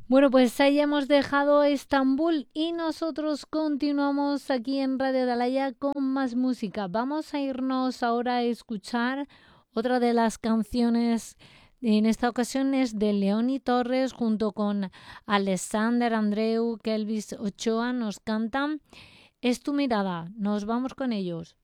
Bueno, pues ahí hemos dejado Estambul y nosotros continuamos aquí en Radio Atalaya con más música. Vamos a irnos ahora a escuchar otra de las canciones. En esta ocasión es de Leoni Torres junto con Alexander Andreu, que Elvis Ochoa nos cantan. Es tu mirada. Nos vamos con ellos.